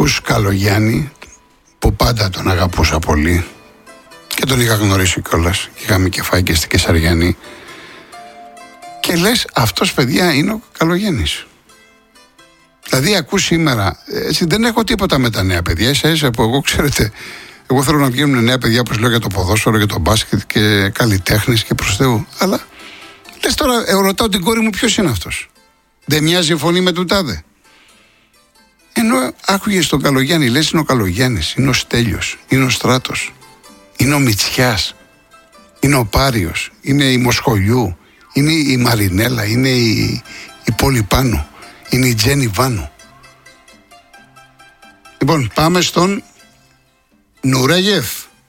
ακούς Καλογιάννη, που πάντα τον αγαπούσα πολύ και τον είχα γνωρίσει κιόλας, είχαμε και φάει και στη Κεσαριανή, και λες αυτός, παιδιά, είναι ο Καλογιάννης. Δηλαδή ακούς σήμερα, έτσι, δεν έχω τίποτα με τα νέα παιδιά, ίσα που εγώ, ξέρετε, εγώ θέλω να βγαίνουν νέα παιδιά, όπως λέω, για το ποδόσφαιρο, για το μπάσκετ και καλλιτέχνες και προς Θεού, αλλά λες τώρα, ρωτάω την κόρη μου, ποιος είναι αυτός? Δεν μοιάζει η φωνή με του τάδε? Ενώ άκουγες τον Καλογιάννη, λες είναι ο Καλογιάννης, είναι ο Στέλιος, είναι ο Στράτος, είναι ο Μητσιάς, είναι ο Πάριος, είναι η Μοσχολιού, είναι η Μαρινέλα, είναι η Πόλη Πάνου, είναι η Τζένι Βάνου. Λοιπόν, πάμε στον Νουρέγεφ.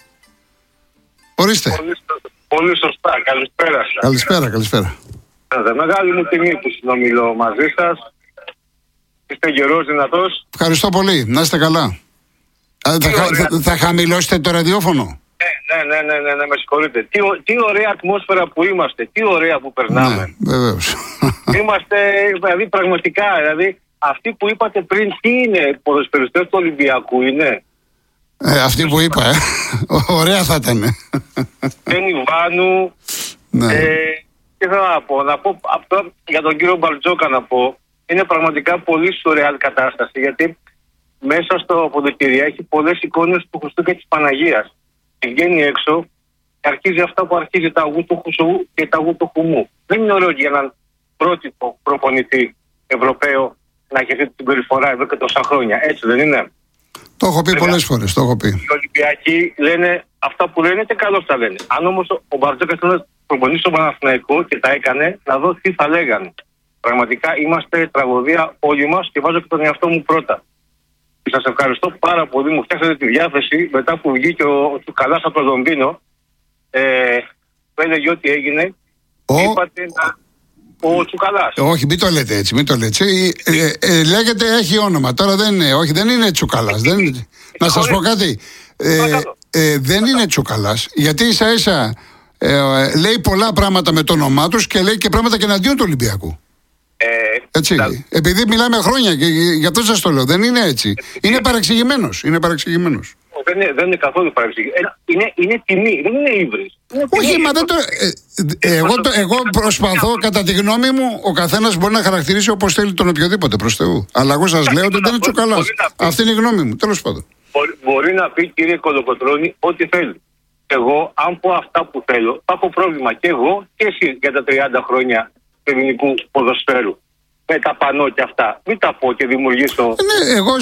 Ορίστε. Πολύ σωστά. Καλησπέρα σας. Καλησπέρα. Μεγάλη μου τιμή που συνομιλώ μαζί σας. Είστε γερός, δυνατός. Ευχαριστώ πολύ. Να είστε καλά. Θα χαμηλώσετε το ραδιόφωνο? Ναι, με συγχωρείτε. Τι ωραία ατμόσφαιρα που είμαστε. Τι ωραία που περνάμε. Ναι, βεβαίως. Είμαστε, δηλαδή, πραγματικά, δηλαδή, αυτοί που είπατε πριν, τι είναι, ποδοσφαιριστές του Ολυμπιακού είναι? Αυτοί που είπα, ωραία θα ήταν. Τζένι Βάνου. Ναι. Τι θέλω να πω αυτό για τον κύριο Μπαρτζόκα να πω. Είναι πραγματικά πολύ σουρεάλ κατάσταση, γιατί μέσα στο ποδοκυριά έχει πολλές εικόνες του Χριστού και της Παναγίας. Και βγαίνει έξω και αρχίζει αυτά που αρχίζει, τα αγού του Χουσού και τα αγού του Χουμού. Δεν είναι ωραίο για έναν πρότυπο προπονητή Ευρωπαίο να έχει αυτή την περιφορά εδώ και τόσα χρόνια. Έτσι δεν είναι? Το έχω πει πολλές φορές, το έχω πει. Οι Ολυμπιακοί λένε αυτά που λένε και καλώς τα λένε. Αν όμως ο Μπαρτζόκας θέλει να προπονήσει τον Παναθηναϊκό και τα έκανε, να δω τι θα λέγανε. Πραγματικά είμαστε τραγωδία όλοι μας και βάζω και τον εαυτό μου πρώτα. Σας ευχαριστώ πάρα πολύ. Μου φτιάξατε τη διάθεση μετά που βγήκε ο Τσουκαλάς από το Λονδίνο. Που έλεγε ό,τι έγινε. Είπατε ο Τσουκαλάς. Όχι, μην το λέτε έτσι. Λέγεται, έχει όνομα. Τώρα δεν είναι Τσουκαλάς. Να σας πω κάτι. Δεν είναι Τσουκαλάς. Γιατί ίσα-ίσα λέει πολλά πράγματα με το όνομά τους και λέει και πράγματα και εναντίον του Ολυμπιακού. Έτσι. Επειδή μιλάμε χρόνια και γι' αυτό σας το λέω. Δεν είναι έτσι. Είναι παρεξηγημένος. Δεν είναι καθόλου παρεξηγημένος. Είναι τιμή, δεν είναι ύβρις. Όχι, μα δεν το. Εγώ προσπαθώ, κατά τη γνώμη μου, ο καθένας μπορεί να χαρακτηρίσει όπως θέλει τον οποιοδήποτε, προς Θεού. Αλλά εγώ σας λέω ότι δεν είναι Τσουκαλάς. Αυτή είναι η γνώμη μου. Τέλος πάντων. Μπορεί να πει, κύριε Κολοκοτρώνη, ό,τι θέλει. Εγώ, αν πω αυτά που θέλω, θα έχω πρόβλημα και εγώ και εσύ για τα 30 χρόνια του ελληνικού ποδοσφαίρου. Με τα πανό και αυτά. Μην τα πω και δημιουργήσω. Ναι, εγώ.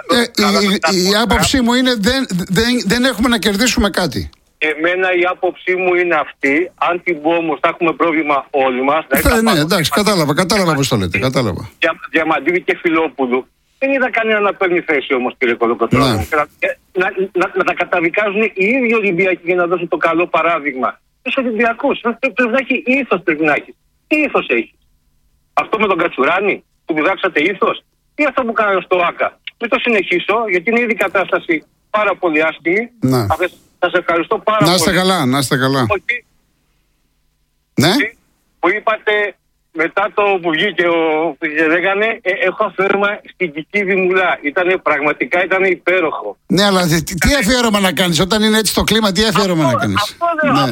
Η άποψή μου είναι δεν έχουμε να κερδίσουμε κάτι. Εμένα η άποψή μου είναι αυτή. Αν την πω όμως, θα έχουμε πρόβλημα όλοι μας. Ναι, εντάξει, κατάλαβα πώς το λέτε. Διαμαντίδη και Φιλόπουλου. Δεν είδα κανένα να παίρνει θέση όμως, κύριε Κολοκοτρώνη. Να τα καταδικάζουν οι ίδιοι Ολυμπιακοί για να δώσουν το καλό παράδειγμα. Τους Ολυμπιακούς. Πρέπει να έχει ήθος, πρέπει να έχει. Τι ήθος έχει? Αυτό με τον Κατσουράνη που διδάξατε ήθος, ή αυτό που κάνανε στο ΆΚΑ? Μην το συνεχίσω, γιατί είναι ήδη κατάσταση πάρα πολύ άσχημη. Σας ευχαριστώ πάρα πολύ. Να είστε καλά. Όχι. Ναι. Που είπατε μετά το που βγήκε λέγανε, έχω αφιέρωμα στην Κική Δημουλά. Πραγματικά ήταν υπέροχο. Ναι, αλλά τι αφιέρωμα να κάνεις όταν είναι έτσι το κλίμα? Τι αφιέρωμα να κάνεις? Αυτό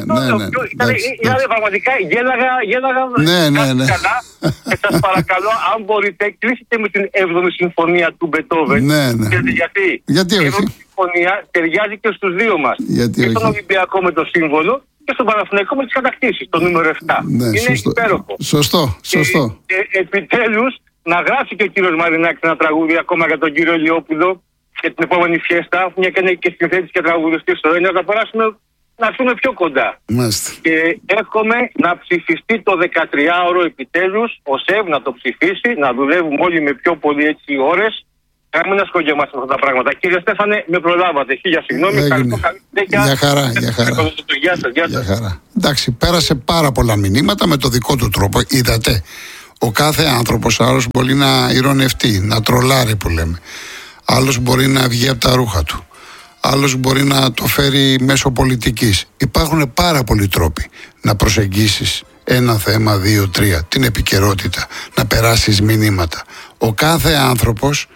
ήταν πραγματικά, γέλαγα. Ναι. Και σας παρακαλώ, αν μπορείτε, κλείσετε με την 7η συμφωνία του Μπετόβεν. Ναι. Γιατί όχι? Η 7η συμφωνία ταιριάζει και στους δύο μας. Και στον Ολυμπιακό με το σύμβολο και στον Παναθηναϊκό με τις κατακτήσεις, το νούμερο 7. Ναι, είναι υπέροχο. Σωστό. Και επιτέλους να γράψει και ο κύριος Μαρινάκης ένα τραγούδι ακόμα για τον κύριο Λιόπουλο και την επόμενη φιέστα, μια και είναι και συνθέτης και τραγουδιστής στο Έννοια, να περάσουμε, να έρθουμε πιο κοντά. Μάλιστα. Και εύχομαι να ψηφιστεί το 13ωρο επιτέλους, ο ΣΕΒ να το ψηφίσει, να δουλεύουμε όλοι με πιο πολύ έτσι ώρες. Να μην ασχολιόμαστε με αυτά τα πράγματα. Κύριε Στέφανε, με προλάβατε. Χίλια συγγνώμη. Για χαρά. Γεια σας. Εντάξει, πέρασε πάρα πολλά μηνύματα με το δικό του τρόπο. Είδατε, ο κάθε άνθρωπος άλλος μπορεί να ηρωνευτεί, να τρολάρει που λέμε. Άλλος μπορεί να βγει από τα ρούχα του. Άλλος μπορεί να το φέρει μέσω πολιτικής. Υπάρχουν πάρα πολλοί τρόποι να προσεγγίσεις ένα θέμα, 2, 3, την επικαιρότητα, να περάσεις μηνύματα. Ο κάθε άνθρωπος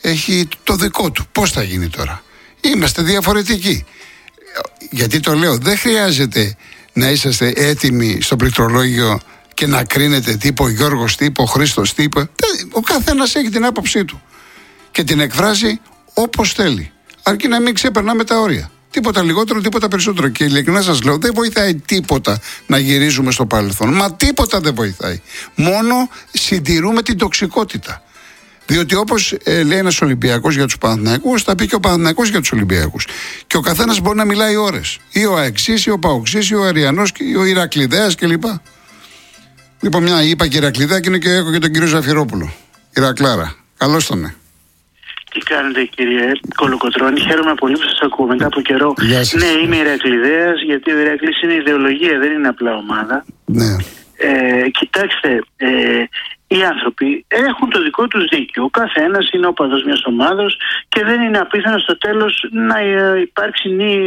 έχει το δικό του. Πώς θα γίνει τώρα? Είμαστε διαφορετικοί. Γιατί το λέω, δεν χρειάζεται να είσαστε έτοιμοι στο πληκτρολόγιο και να κρίνετε τι είπε ο Γιώργος, τι είπε ο Χρήστος, τι είπε. Ο καθένας έχει την άποψή του και την εκφράζει όπως θέλει. Αρκεί να μην ξεπερνάμε τα όρια. Τίποτα λιγότερο, τίποτα περισσότερο. Και ειλικρινά σας λέω, δεν βοηθάει τίποτα να γυρίζουμε στο παρελθόν. Μα τίποτα δεν βοηθάει. Μόνο συντηρούμε την τοξικότητα. Διότι όπως λέει ένας Ολυμπιακός για τους Παναθηναϊκούς, θα πει και ο Παναθηναϊκός για τους Ολυμπιακούς. Και ο καθένας μπορεί να μιλάει ώρες. Ή ο Αεξής, ή ο Παοξής, ή ο Αριανός, ή ο Ηρακλειδέας κλπ. Λοιπόν, μια είπα και Ηρακλειδέα και είναι και έχω και τον κύριο Ζαφυρόπουλο. Ηρακλάρα. Καλώς τον. Τι κάνετε, κύριε Κολοκοτρώνη? Χαίρομαι πολύ που σας ακούω μετά από καιρό. Ναι, είμαι Ηρακλειδέας, γιατί ο Ηρακλής είναι ιδεολογία, δεν είναι απλά ομάδα. Ναι. Κοιτάξτε, οι άνθρωποι έχουν το δικό τους δίκιο. Ο καθένας είναι οπαδός μιας ομάδος και δεν είναι απίθανο στο τέλος να υπάρξει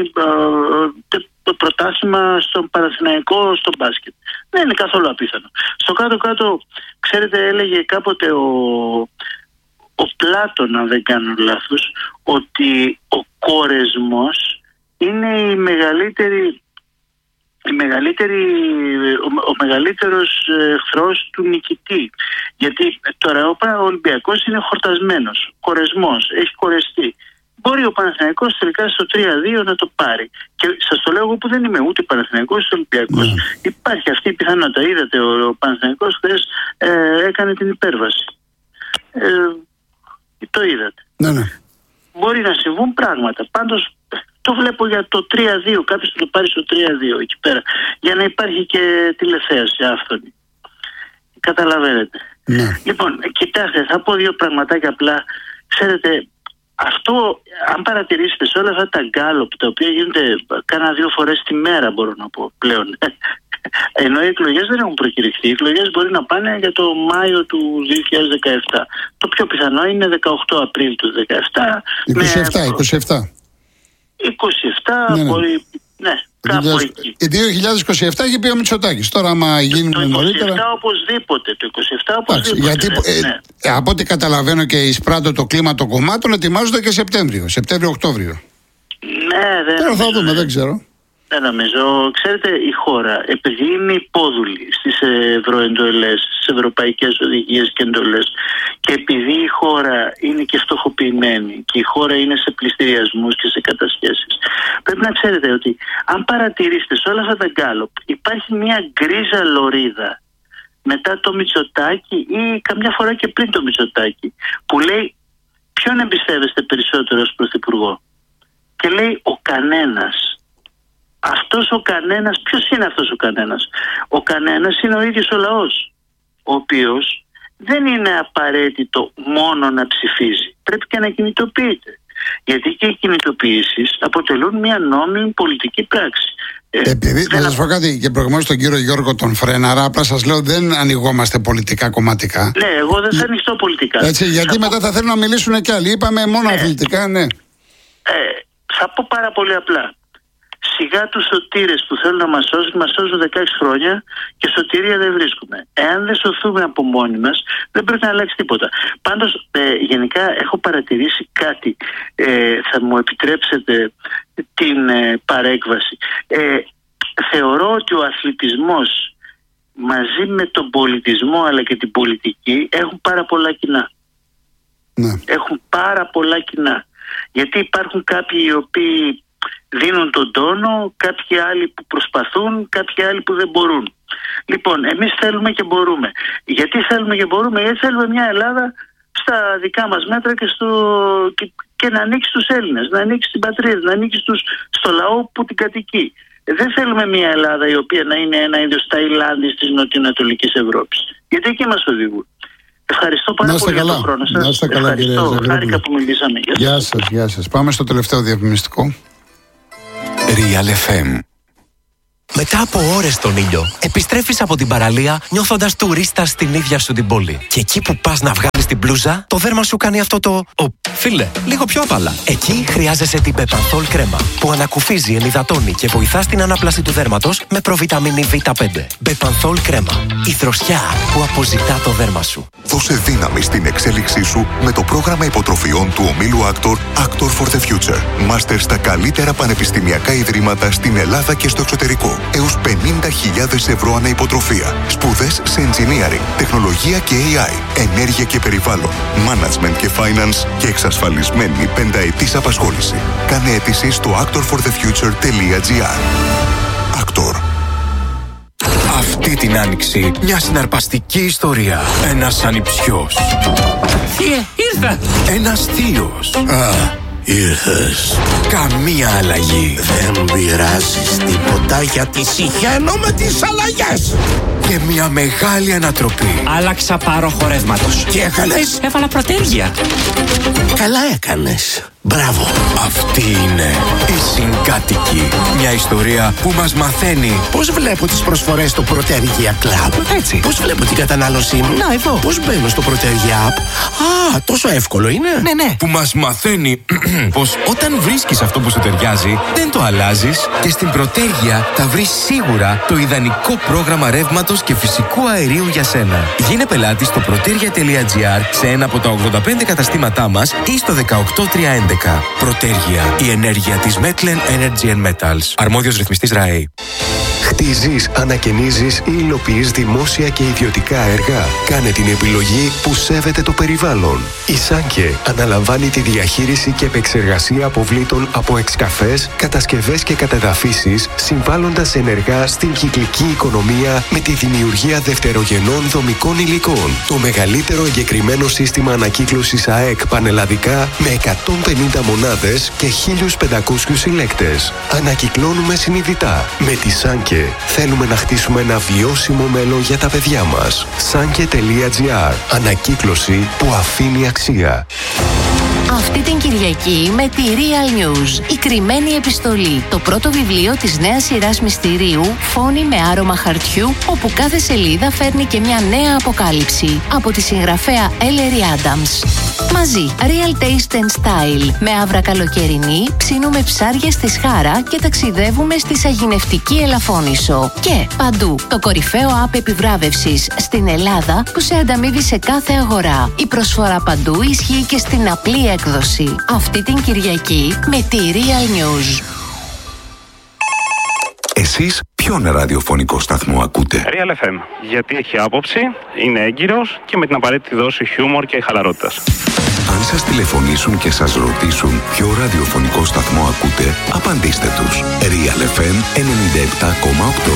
πρωτάθλημα στον Παναθηναϊκό, στο μπάσκετ. Δεν είναι καθόλου απίθανο. Στο κάτω-κάτω, ξέρετε, έλεγε κάποτε ο Πλάτων, αν δεν κάνω λάθος, ότι ο κορεσμός είναι ο μεγαλύτερος εχθρός του νικητή. Γιατί τώρα ο Ολυμπιακός είναι χορτασμένος, κορεσμός, έχει κορεστεί. Μπορεί ο Παναθηναϊκός τελικά στο 3-2 να το πάρει. Και σας το λέω εγώ που δεν είμαι ούτε Παναθηναϊκός ούτε Ολυμπιακός. Υπάρχει αυτή η πιθανότητα. Είδατε, ο Παναθηναϊκός χθες έκανε την υπέρβαση. Το είδατε. Ναι. Μπορεί να συμβούν πράγματα. Πάντως το βλέπω για το 3-2. Κάποιος θα το πάρει στο 3-2 εκεί πέρα. Για να υπάρχει και τηλεθέαση άφθονη. Καταλαβαίνετε. Ναι. Λοιπόν, κοιτάξτε, θα πω δύο πραγματάκια απλά. Ξέρετε, αυτό, αν παρατηρήσετε σε όλα αυτά τα γκάλωπ, τα οποία γίνονται κάνα 2 φορές τη μέρα, μπορώ να πω πλέον. Ενώ οι εκλογές δεν έχουν προκηρυχθεί. Οι εκλογές μπορεί να πάνε για το Μάιο του 2017. Το πιο πιθανό είναι 18 Απρίλη του 2017. 27. 27 ναι. Μπορεί. Ναι, κάπου εκεί. 2027 έχει πει ο Μητσοτάκης. Τώρα, άμα γίνει νωρίτερα. Το 27 οπωσδήποτε. Το 27 οπωσδήποτε. Γιατί από ό,τι καταλαβαίνω και εισπράττω το κλίμα των κομμάτων, ετοιμάζονται και Σεπτέμβριο-Οκτώβριο. Ναι, δεν. Τώρα θα δούμε, δεν ξέρω. Δεν νομίζω. Ξέρετε, η χώρα, επειδή είναι υπόδουλη στις ευρωεντολές, στις ευρωπαϊκές οδηγίες και εντολές, και επειδή η χώρα είναι και φτωχοποιημένη και η χώρα είναι σε πληστηριασμούς και σε κατασχέσεις, πρέπει να ξέρετε ότι αν παρατηρήσετε σε όλα αυτά τα γκάλωπ, υπάρχει μια γκρίζα λωρίδα μετά το Μητσοτάκη ή καμιά φορά και πριν το Μητσοτάκη, που λέει ποιον εμπιστεύεστε περισσότερο ως πρωθυπουργό? Και λέει ο κανένας. Αυτός ο κανένας, ποιος είναι αυτός ο κανένας? Ο κανένας είναι ο ίδιος ο λαός, ο οποίος δεν είναι απαραίτητο μόνο να ψηφίζει, πρέπει και να κινητοποιείται. Γιατί και οι κινητοποιήσεις αποτελούν μια νόμιμη πολιτική πράξη. Επειδή, να σας πω κάτι, και προηγουμένως τον κύριο Γιώργο τον φρέναρα, απλά σας λέω δεν ανοιγόμαστε πολιτικά κομματικά. Ναι, εγώ δεν θα ανοιχτώ πολιτικά. Έτσι, γιατί μετά θα θέλουν να μιλήσουν κι άλλοι. Είπαμε μόνο αθλητικά, ναι. Θα πω πάρα πολύ απλά. Σιγά τους σωτήρες που θέλουν να μας σώζουν 16 χρόνια και σωτηρία δεν βρίσκουμε. Εάν δεν σωθούμε από μόνοι μας, δεν πρέπει να αλλάξει τίποτα. Πάντως, γενικά έχω παρατηρήσει κάτι. Θα μου επιτρέψετε την παρέκβαση. Θεωρώ ότι ο αθλητισμός μαζί με τον πολιτισμό αλλά και την πολιτική έχουν πάρα πολλά κοινά. Ναι. Έχουν πάρα πολλά κοινά. Γιατί υπάρχουν κάποιοι οι οποίοι δίνουν τον τόνο, κάποιοι άλλοι που προσπαθούν, κάποιοι άλλοι που δεν μπορούν. Λοιπόν, εμείς θέλουμε και μπορούμε. Γιατί θέλουμε και μπορούμε? Γιατί θέλουμε μια Ελλάδα στα δικά μας μέτρα και να ανοίξει στους Έλληνες, να ανοίξει στην πατρίδα, να ανοίξει στο λαό που την κατοικεί. Δεν θέλουμε μια Ελλάδα η οποία να είναι ένα είδος Ταϊλάνδης της νοτιοανατολικής Ευρώπης. Γιατί εκεί μας οδηγούν. Ευχαριστώ πάρα πολύ για τον χρόνο σας. Να είστε καλά, κύριε Ζαφυρόπουλε. Χάρηκα που μιλήσαμε. Γεια σας. Πάμε στο τελευταίο διαφημιστικό. Real FM. Μετά από ώρες στον ήλιο, επιστρέφεις από την παραλία νιώθοντας τουρίστας στην ίδια σου την πόλη. Και εκεί που πας να βγάλεις την μπλούζα, το δέρμα σου κάνει αυτό το Φίλε, λίγο πιο απαλά. Εκεί χρειάζεσαι την Πεπανθόλ κρέμα, που ανακουφίζει, ενυδατώνει και βοηθά στην ανάπλαση του δέρματος με προβιταμίνη Β5. Πεπανθόλ κρέμα. Η δροσιά που αποζητά το δέρμα σου. Δώσε δύναμη στην εξέλιξή σου με το πρόγραμμα υποτροφιών του ομίλου Actor for the Future. Μάστερ στα καλύτερα πανεπιστημιακά ιδρύματα στην Ελλάδα και στο εξωτερικό. Έως 50.000 ευρώ ανά υποτροφία. Σπουδές σε engineering, τεχνολογία και AI, ενέργεια και περιβάλλον, management και finance και εξασφαλισμένη πενταετής απασχόληση. Κάνε αίτηση στο actorforthefuture.gr. Actor. Αυτή την άνοιξη μια συναρπαστική ιστορία. Ένας ανιψιός. Ήρθα. Ένας θείος. Ήρθες. Καμία αλλαγή. Δεν πειράζεις τίποτα γιατί συχαίνω με τις αλλαγές. Και μια μεγάλη ανατροπή. Άλλαξα πάροχο ρεύματος. Τι έκανες? Έβαλα προτέρια. Καλά έκανες. Μπράβο. Αυτή είναι η Συγκάτοικη. Μια ιστορία που μας μαθαίνει Πώς βλέπω τις προσφορές στο Προτέρια Club. Έτσι. Πώς βλέπω την κατανάλωσή μου. Να, εδώ. Πώς μπαίνω στο Προτέρια App. Α, τόσο εύκολο είναι. Ναι. Που μας μαθαίνει πως όταν βρίσκεις αυτό που σου ταιριάζει, δεν το αλλάζεις και στην Προτέρια θα βρεις σίγουρα το ιδανικό πρόγραμμα ρεύματος και φυσικού αερίου για σένα. Γίνε πελάτης στο protergia.gr σε ένα από τα 85 καταστήματά μας ή στο 18311. Προτέρια, η ενέργεια της Metlen Energy and Metals. Αρμόδιος ρυθμιστής ΡΑΕ. Χτίζεις, ανακαινίζεις ή υλοποιείς δημόσια και ιδιωτικά έργα. Κάνε την επιλογή που σέβεται το περιβάλλον. Η Σάνκε αναλαμβάνει τη διαχείριση και επεξεργασία αποβλήτων από εξκαφές, κατασκευές και κατεδαφίσεις, συμβάλλοντας ενεργά στην κυκλική οικονομία με τη δημιουργία δευτερογενών δομικών υλικών. Το μεγαλύτερο εγκεκριμένο σύστημα ανακύκλωσης ΑΕΚ πανελλαδικά με 150 μονάδες και 1.500 συλλέκτες. Ανακυκλώνουμε συνειδητά. Με τη Σάνκε θέλουμε να χτίσουμε ένα βιώσιμο μέλλον για τα παιδιά μας. Sanke.gr. Ανακύκλωση που αφήνει αξία. Αυτή την Κυριακή με τη Real News. Η κρυμμένη επιστολή. Το πρώτο βιβλίο της νέας σειράς μυστηρίου, φόνοι με άρωμα χαρτιού, όπου κάθε σελίδα φέρνει και μια νέα αποκάλυψη. Από τη συγγραφέα Ellery Adams. Μαζί, Real Taste and Style. Με άβρα καλοκαιρινή, ψήνουμε ψάρια στη Σχάρα και ταξιδεύουμε στη Σαγηνευτική Ελαφώνησο. Και παντού, το κορυφαίο app επιβράβευσης στην Ελλάδα που σε ανταμείβει σε κάθε αγορά. Η προσφορά παντού ισχύει και στην απλή έκδοση. Αυτή την Κυριακή με τη Real News. Εσείς ποιον ραδιοφωνικό σταθμό ακούτε? Real FM. Γιατί έχει άποψη, είναι έγκυρος και με την απαραίτητη δόση χιούμορ και χαλαρότητας. Αν σας τηλεφωνήσουν και σας ρωτήσουν ποιο ραδιοφωνικό σταθμό ακούτε, απαντήστε τους. Real FM 97,8.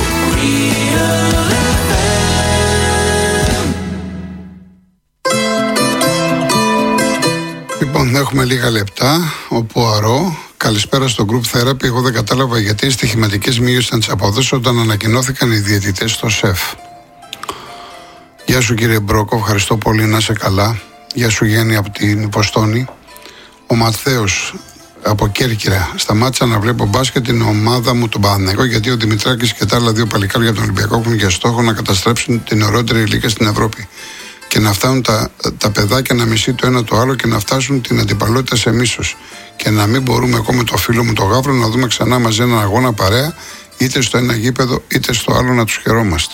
Λοιπόν, έχουμε λίγα λεπτά. Ο Πουαρό, καλησπέρα στο Group Therapy. Εγώ δεν κατάλαβα γιατί οι στοιχηματικές μείωσαν τις αποδόσεις όταν ανακοινώθηκαν οι διαιτητές στο ΣΕΦ. Γεια σου κύριε Μπρόκο, ευχαριστώ πολύ, να είσαι καλά. Γεια σου Γέννη από την Υποστόνη. Ο Ματθαίος από Κέρκυρα. Σταμάτησα να βλέπω μπάσκετ την ομάδα μου τον Παναθηναϊκό, γιατί ο Δημητράκης και τα άλλα δύο παλικάρια από τον Ολυμπιακό έχουν για στόχο να καταστρέψουν την ωραιότερη ηλικία στην Ευρώπη. Και να φτάνουν τα παιδάκια να μισεί το ένα το άλλο και να φτάσουν την αντιπαλότητα σε μίσος. Και να μην μπορούμε εγώ με το φίλο μου το Γαύρο να δούμε ξανά μαζί έναν αγώνα παρέα, είτε στο ένα γήπεδο είτε στο άλλο, να τους χαιρόμαστε.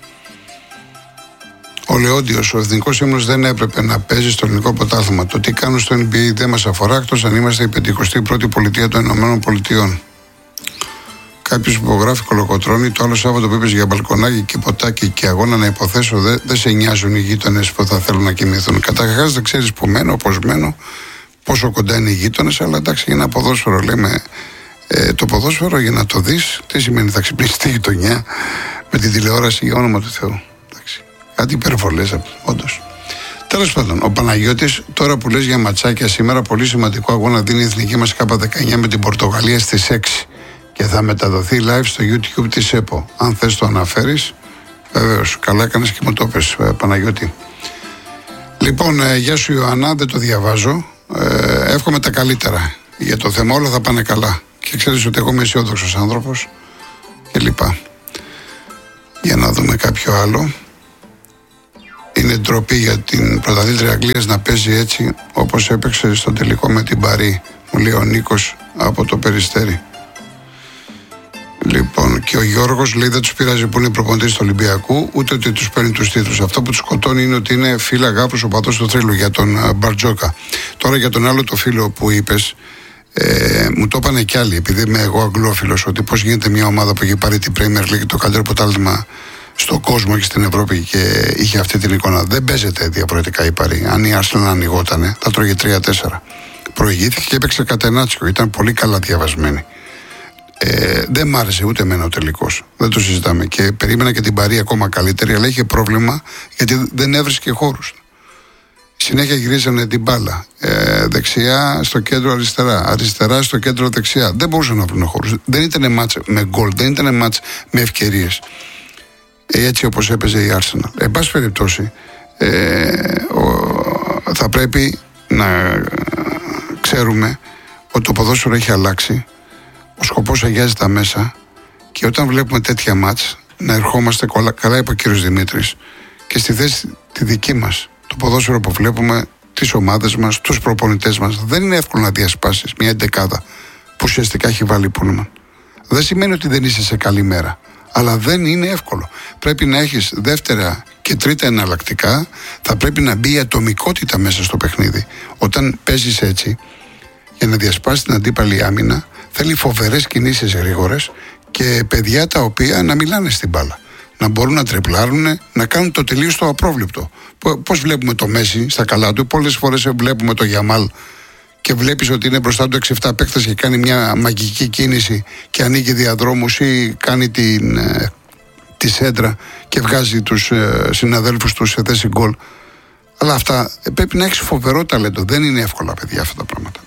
Ο Λεόντιος, ο εθνικός ύμνος δεν έπρεπε να παίζει στο ελληνικό πρωτάθλημα. Το τι κάνουν στο NBA δεν μας αφορά, εκτός αν είμαστε η 51η πολιτεία των Ηνωμένων Πολιτειών. Κάποιος που υπογράφει κολοκοτρώνει, το άλλο Σάββατο που είπες για μπαλκονάκι και ποτάκι και αγώνα, να υποθέσω δεν σε νοιάζουν οι γείτονες που θα θέλουν να κοιμηθούν. Καταρχάς δεν ξέρεις που μένω, πώς μένω, πόσο κοντά είναι οι γείτονες, αλλά εντάξει, για ένα ποδόσφαιρο λέμε. Το ποδόσφαιρο για να το δεις, τι σημαίνει, θα ξυπνήσει τη γειτονιά με τη τηλεόραση, για όνομα του Θεού. Εντάξει. Κάτι υπερβολές, όντως. Τέλος πάντων, ο Παναγιώτης, τώρα που λες για ματσάκια, σήμερα πολύ σημαντικό αγώνα δίνει η εθνική μας K19 με την Πορτογαλία στις 6 και θα μεταδοθεί live στο YouTube της ΕΠΟ. Αν θες το αναφέρεις, βεβαίως. Καλά έκανες και μου το πες, Παναγιώτη. Λοιπόν, γεια σου Ιωάννα, δεν το διαβάζω. Εύχομαι τα καλύτερα. Για το θέμα όλα θα πάνε καλά. Και ξέρεις ότι εγώ είμαι αισιόδοξος άνθρωπος και λοιπά. Για να δούμε κάποιο άλλο. είναι ντροπή για την πρωταθλήτρια Αγγλίας να παίζει έτσι όπως έπαιξε στο τελικό με την Παρί, μου λέει ο Νίκος από το Περιστέρι. Λοιπόν, και ο Γιώργος λέει δεν τους πειράζει που είναι προπονητής του Ολυμπιακού, ούτε ότι τους παίρνει τους τίτλους. Αυτό που τους σκοτώνει είναι ότι είναι φίλα γάπρος ο παδός του θρύλου για τον Μπαρτζόκα. Τώρα για τον άλλο το φίλο που είπες, μου το είπανε κι άλλοι, επειδή είμαι εγώ αγγλόφιλος, ότι πώς γίνεται μια ομάδα που έχει πάρει την Premier League, το καλύτερο πρωτάθλημα στον κόσμο και στην Ευρώπη, και είχε αυτή την εικόνα. Δεν παίζεται διαφορετικά η Παρί. Αν η Arsenal ανοιγότανε, θα τρώγε 3-4. Προηγήθηκε και έπαιξε κατενάτσιο. Ήταν πολύ καλά διαβασμένη. Δεν μ' άρεσε ούτε εμένα ο τελικός. Δεν το συζητάμε. Και περίμενα και την Παρί ακόμα καλύτερη, αλλά είχε πρόβλημα γιατί δεν έβρισκε χώρους. Συνέχεια γυρίζανε την μπάλα. Δεξιά στο κέντρο αριστερά. Αριστερά στο κέντρο δεξιά. Δεν μπορούσαν να βρουν χώρους. Δεν ήταν μάτς με γκολ. Δεν ήταν μάτς με ευκαιρίες. Έτσι όπως έπαιζε η Arsenal. Εν πάση περιπτώσει, θα πρέπει να ξέρουμε ότι το ποδόσφαιρο έχει αλλάξει. Ο σκοπός αγιάζει τα μέσα, και όταν βλέπουμε τέτοια μάτς να ερχόμαστε, καλά είπε ο κύριος Δημήτρης, και στη θέση τη δική μας, το ποδόσφαιρο που βλέπουμε, τις ομάδες μας, τους προπονητές μας, δεν είναι εύκολο να διασπάσεις μια εντεκάδα που ουσιαστικά έχει βάλει Πούλμαν. Δεν σημαίνει ότι δεν είσαι σε καλή μέρα, αλλά δεν είναι εύκολο. Πρέπει να έχεις δεύτερα και τρίτα εναλλακτικά, θα πρέπει να μπει η ατομικότητα μέσα στο παιχνίδι. Όταν παίζεις έτσι, για να διασπάσεις την αντίπαλη άμυνα, θέλει φοβερές κινήσεις γρήγορες και παιδιά τα οποία να μιλάνε στην μπάλα. Να μπορούν να τρεπλάρουν, να κάνουν το τελείως το απρόβλεπτο. Πώς βλέπουμε το Μέση στα καλά του, πολλές φορές βλέπουμε το Γιαμάλ και βλέπεις ότι είναι μπροστά του 6-7 παίκτες και κάνει μια μαγική κίνηση και ανοίγει διαδρόμους ή κάνει τη σέντρα και βγάζει τους συναδέλφους του σε θέση γκολ. Αλλά αυτά πρέπει να έχεις φοβερό ταλέντο. Δεν είναι εύκολα, παιδιά, αυτά τα πράγματα.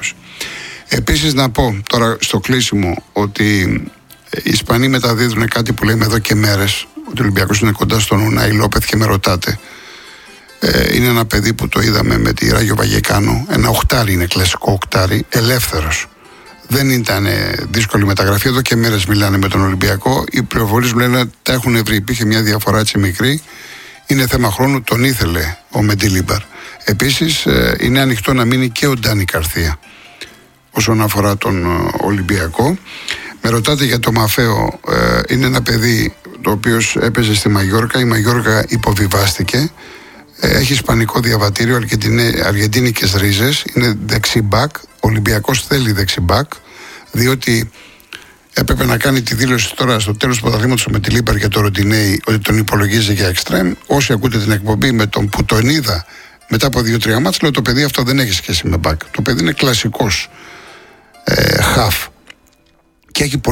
Επίσης να πω τώρα στο κλείσιμο ότι οι Ισπανοί μεταδίδουν κάτι που λέμε εδώ και μέρες, ότι ο Ολυμπιακός είναι κοντά στον Ουνάι Λόπεθ, και με ρωτάτε. Είναι ένα παιδί που το είδαμε με τη Ράγιο Βαγεκάνο, ένα οχτάρι, είναι κλασικό οχτάρι, ελεύθερος. Δεν ήταν δύσκολη μεταγραφή, εδώ και μέρες μιλάνε με τον Ολυμπιακό. Οι πληροφορίες μου λένε ότι τα έχουν βρει, υπήρχε μια διαφορά έτσι μικρή. Είναι θέμα χρόνου, τον ήθελε ο Μεντιλίμπαρ. Επίσης είναι ανοιχτό να μείνει και ο Ντάνι Καρθία όσον αφορά τον Ολυμπιακό. Με ρωτάτε για το Μαφέο, είναι ένα παιδί το οποίο έπαιζε στη Μαγιόρκα. Η Μαγιόρκα υποβιβάστηκε, έχει ισπανικό διαβατήριο, αργεντίνικες ρίζες, είναι δεξιμπάκ. Ο Ολυμπιακός θέλει δεξιμπάκ, διότι έπρεπε να κάνει τη δήλωση τώρα στο τέλος του πρωταθλήματος με τη Λίμπαρ για το Ροντινέι ότι τον υπολογίζει για εξτρέμ. Όσοι ακούτε την εκπομπή με τον που τον είδα μετά από 2-3 μάτς, λέω το παιδί αυτό δεν έχει σχέση με μπακ. Το παιδί είναι κλασικός χαφ και έχει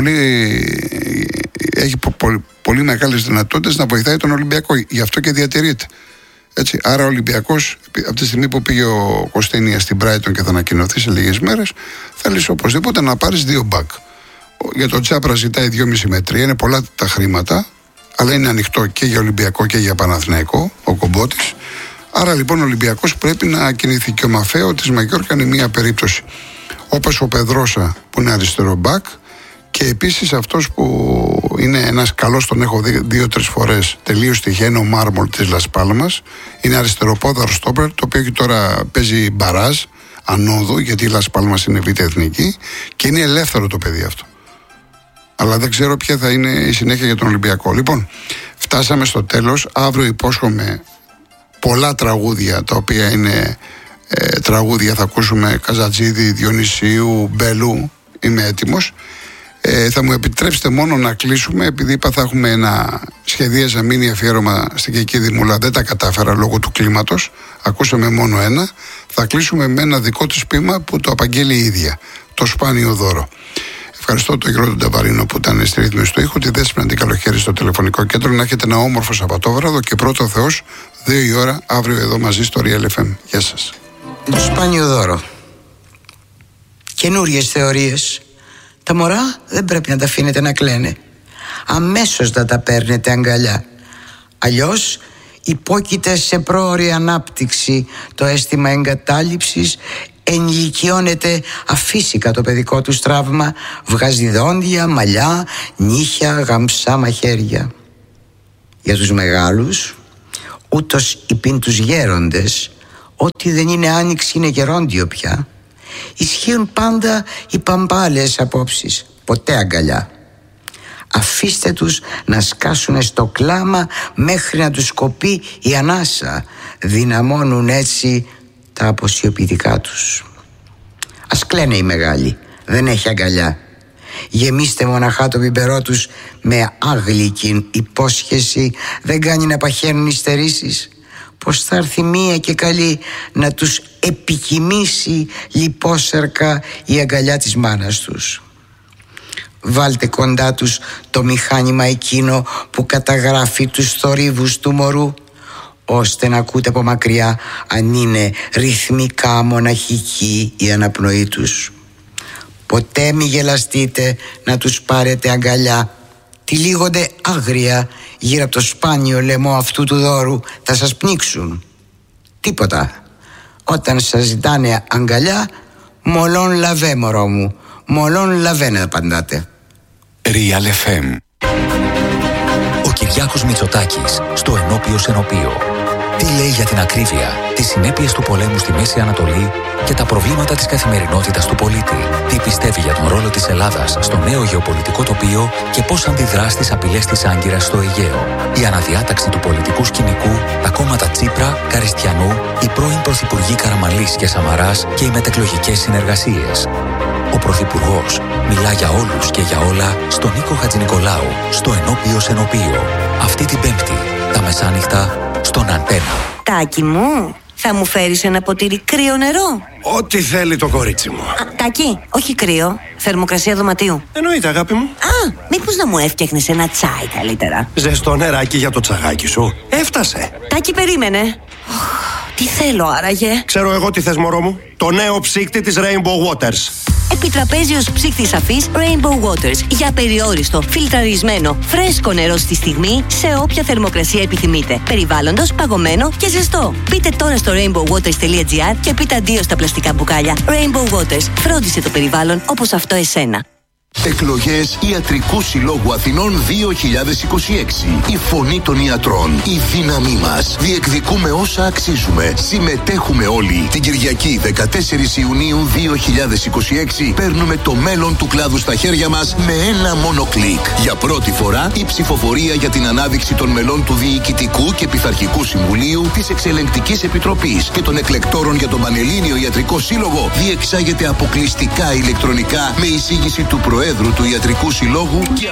πολύ μεγάλες δυνατότητες να βοηθάει τον Ολυμπιακό. Γι' αυτό και διατηρείται. Έτσι. Άρα ο Ολυμπιακός, από τη στιγμή που πήγε ο Κωστίνια στην Brighton και θα ανακοινωθεί σε λίγες μέρες, θέλεις οπωσδήποτε να πάρεις 2 μπακ. Για τον Τσάπρα ζητάει 2,5 με 3, είναι πολλά τα χρήματα, αλλά είναι ανοιχτό και για Ολυμπιακό και για Παναθηναϊκό, ο Κομπότης. Άρα λοιπόν ο Ολυμπιακός πρέπει να κινηθεί, και ο Μαφέο της Μαγιόρκα είναι μία περίπτωση. Όπως ο Πεδρόσα που είναι αριστερό μπακ, και επίσης αυτός που είναι ένας καλός, τον έχω δει 2-3 φορές, τελείως τυχαία, είναι ο Μάρμολ της Λας Πάλμας. Είναι αριστεροπόδαρο στόπερ, το οποίο τώρα παίζει μπαράζ ανόδου, γιατί η Λας Πάλμας είναι β' εθνική και είναι ελεύθερο το παιδί αυτό. Αλλά δεν ξέρω ποια θα είναι η συνέχεια για τον Ολυμπιακό. Λοιπόν, φτάσαμε στο τέλος. Αύριο υπόσχομαι πολλά τραγούδια, τα οποία είναι τραγούδια. Θα ακούσουμε Καζατζίδη, Διονυσίου, Μπέλου. Είμαι έτοιμος. Θα μου επιτρέψετε μόνο να κλείσουμε, επειδή είπα θα έχουμε σχεδίαζα μίνι αφιέρωμα στην Κεκίδη Μουλά, δεν τα κατάφερα λόγω του κλίματος, ακούσαμε μόνο ένα. Θα κλείσουμε με ένα δικό της ποίημα που το απαγγέλει η ίδια, το Σπάνιο Δώρο. Ευχαριστώ τον Γιώργο τον Ταβαρίνο που ήταν στη ρύθμιση του ήχου, τη Δέσποινα την Καλοχέρη στο τηλεφωνικό κέντρο. Να έχετε ένα όμορφο Σαββατόβραδο και πρώτο Θεός 2 η ώρα αύριο εδώ μαζί στο Real FM. Γεια σας. Το Σπάνιο Δώρο. Καινούριες θεωρίες. Τα μωρά δεν πρέπει να τα αφήνετε να κλαίνε. Αμέσως να τα παίρνετε αγκαλιά. Αλλιώς υπόκειται σε πρόωρη ανάπτυξη το αίσθημα εγκατάλειψης, ενηλικιώνεται αφύσικα το παιδικό του τραύμα, βγάζει δόντια, μαλλιά, νύχια, γαμψά μαχαίρια. Για τους μεγάλους, Ούτως υπήν τους γέροντες, ό,τι δεν είναι άνοιξη είναι γερόντιο πια. Ισχύουν πάντα οι παμπάλες απόψεις, ποτέ αγκαλιά. Αφήστε τους να σκάσουν στο κλάμα μέχρι να τους κοπεί η ανάσα. Δυναμώνουν έτσι τα αποσιωπητικά τους. Ας κλαίνε οι μεγάλοι, δεν έχει αγκαλιά. Γεμίστε μοναχά το πιπερό τους με άγλικη υπόσχεση. Δεν κάνει να παχαίνουν οι στερήσεις. Πως θα έρθει μία και καλή να τους επικοιμήσει λιπόσερκα η αγκαλιά της μάνας τους. Βάλτε κοντά τους το μηχάνημα εκείνο που καταγράφει τους θορύβους του μωρού, ώστε να ακούτε από μακριά αν είναι ρυθμικά μοναχική η αναπνοή τους. Ποτέ μη γελαστείτε να τους πάρετε αγκαλιά. Τυλίγονται άγρια γύρω από το σπάνιο λαιμό αυτού του δώρου. Θα σας πνίξουν. Τίποτα. Όταν σας ζητάνε αγκαλιά, μολόν λαβέ μωρό μου, μολόν λαβέ να απαντάτε. Real FM. Ο Κυριάκος Μητσοτάκης στο Ενώπιος Ενωπείο. Τι λέει για την ακρίβεια, τις συνέπειες του πολέμου στη Μέση Ανατολή και τα προβλήματα της καθημερινότητας του πολίτη. Τι πιστεύει για τον ρόλο της Ελλάδας στο νέο γεωπολιτικό τοπίο και πώς αντιδρά στις απειλές της Άγκυρας στο Αιγαίο. Η αναδιάταξη του πολιτικού σκηνικού, τα κόμματα Τσίπρα, Καριστιανού, οι πρώην πρωθυπουργοί Καραμανλής και Σαμαράς και οι μετεκλογικές συνεργασίες. Ο Πρωθυπουργός μιλά για όλους και για όλα στον Νίκο Χατζηνικολάου, στο Ενώπιος Ενωπείο. Αυτή την Πέμπτη, τα μεσάνυχτα, στον Αντένα. Τάκη μου, θα μου φέρεις ένα ποτήρι κρύο νερό? Ό,τι θέλει το κορίτσι μου. Τάκη, όχι κρύο, θερμοκρασία δωματίου. Εννοείται, αγάπη μου. Μήπως να μου έφτιαχνες ένα τσάι καλύτερα? Ζεστό νεράκι για το τσαγάκι σου. Έφτασε. Τάκη, περίμενε. Τι θέλω άραγε? Ξέρω εγώ τι θες, μωρό μου. Το νέο ψύκτη της Rainbow Waters. Επιτραπέζιος ψύκτης αφής Rainbow Waters. Για περιόριστο, φιλτραρισμένο, φρέσκο νερό στη στιγμή, σε όποια θερμοκρασία επιθυμείτε. Περιβάλλοντος, παγωμένο και ζεστό. Μπείτε τώρα στο rainbowwaters.gr και πείτε αντίο στα πλαστικά μπουκάλια. Rainbow Waters. Φρόντισε το περιβάλλον όπως αυτό εσένα. Εκλογές Ιατρικού Συλλόγου Αθηνών 2026. Η φωνή των ιατρών. Η δύναμή μας. Διεκδικούμε όσα αξίζουμε. Συμμετέχουμε όλοι. Την Κυριακή 14 Ιουνίου 2026 παίρνουμε το μέλλον του κλάδου στα χέρια μας με ένα μόνο κλικ. Για πρώτη φορά η ψηφοφορία για την ανάδειξη των μελών του Διοικητικού και Πειθαρχικού Συμβουλίου, της Εξελεγκτικής Επιτροπής και των εκλεκτόρων για τον Πανελλήνιο Ιατρικό Σύλλογο διεξάγεται αποκλειστικά ηλεκτρονικά με εισήγηση του Προέδρου του Ιατρικού Συλλόγου και...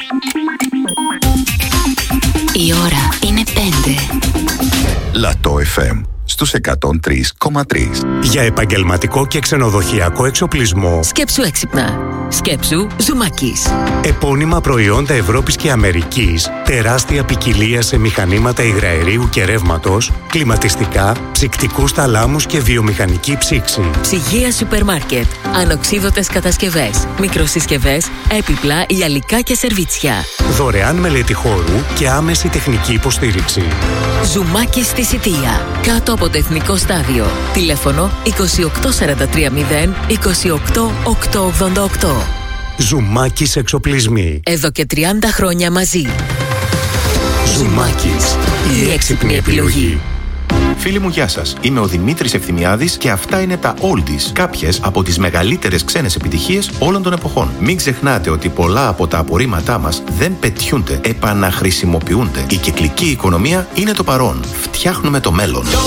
Η ώρα είναι 5. Λατό FM στους 103,3. Για επαγγελματικό και ξενοδοχειακό εξοπλισμό. Σκέψου έξυπνα. Σκέψου Ζουμάκης. Επώνυμα προϊόντα Ευρώπης και Αμερικής, τεράστια ποικιλία σε μηχανήματα υγραερίου και ρεύματος, κλιματιστικά, ψυκτικούς θαλάμους και βιομηχανική ψήξη. Ψυγεία σούπερ μάρκετ. Ανοξίδωτες κατασκευές. Μικροσυσκευές, έπιπλα, γυαλικά και σερβίτσια. Δωρεάν μελέτη χώρου και άμεση τεχνική υποστήριξη. Ζουμάκης στη Σιτία. Κάτω από το Εθνικό Στάδιο. Τηλέφωνο 28430 28888. Ζουμάκης Εξοπλισμοί. Εδώ και 30 χρόνια μαζί. Ζουμάκης. Η έξυπνη επιλογή. Φίλοι μου, γεια σας. Είμαι ο Δημήτρης Ευθυμιάδης και αυτά είναι τα Oldies, κάποιες από τις μεγαλύτερες ξένες επιτυχίες όλων των εποχών. Μην ξεχνάτε ότι πολλά από τα απορρίμματά μας δεν πετιούνται, επαναχρησιμοποιούνται. Η κυκλική οικονομία είναι το παρόν. Φτιάχνουμε το μέλλον.